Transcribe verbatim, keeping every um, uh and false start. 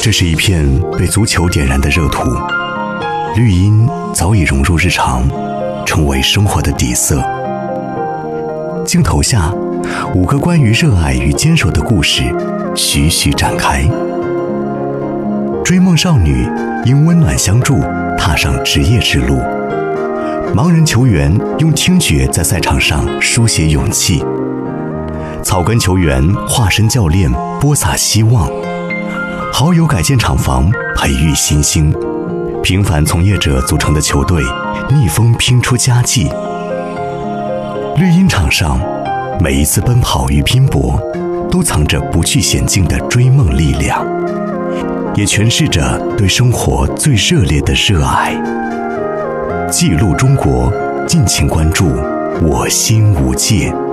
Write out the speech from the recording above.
这是一片被足球点燃的热土，绿茵早已融入日常，成为生活的底色。镜头下，五个关于热爱与坚守的故事徐徐展开。追梦少女因温暖相助踏上职业之路，盲人球员用听觉在赛场上书写勇气，草根球员化身教练播撒希望，好友改建厂房培育新星，平凡从业者组成的球队逆风拼出佳绩。绿茵场上，每一次奔跑与拼搏都藏着不惧险境的追梦力量，也诠释着对生活最热烈的热爱。记录中国，敬请关注我心无界。